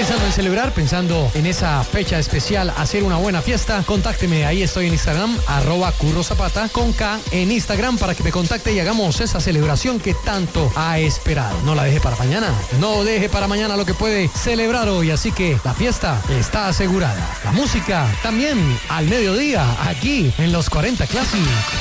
pensando en celebrar, pensando en esa fecha especial, hacer una buena fiesta, contácteme, ahí estoy en Instagram, @currozapata, con K en Instagram, para que me contacte y hagamos esa celebración que tanto ha esperado. No la deje para mañana, no deje para mañana lo que puede celebrar hoy, así que la fiesta está asegurada. La música también al mediodía, aquí en los 40 Classic.